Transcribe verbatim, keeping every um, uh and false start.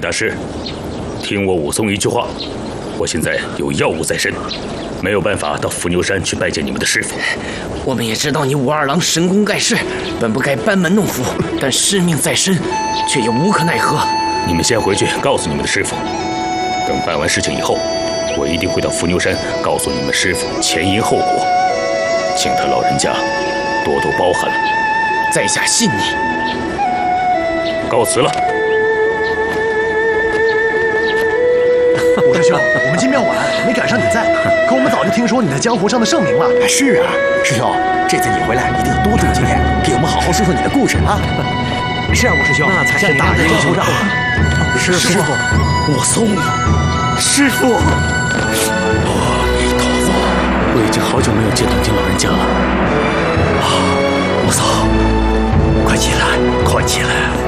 大师，听我武松一句话，我现在有要务在身，没有办法到伏牛山去拜见你们的师傅。 我们也知道你武二郎神功盖世，本不该班门弄斧，但师命在身，却也无可奈何。 你们先回去告诉你们的师傅，等办完事情以后，我一定会到伏牛山告诉你们师傅前因后果，请他老人家多多包涵了。 在下信你。 告辞了。 武师兄，我们进庙晚，没赶上你在，可我们早就听说你在江湖上的盛名了。 是啊，师兄，这次你回来一定要多住几天，给我们好好说说你的故事啊。 是啊，武师兄， 那才是大人有让。 师傅， 武松，师傅，阿弥陀佛，我已经好久没有见到您老人家了。啊，武松，快起来，快起来！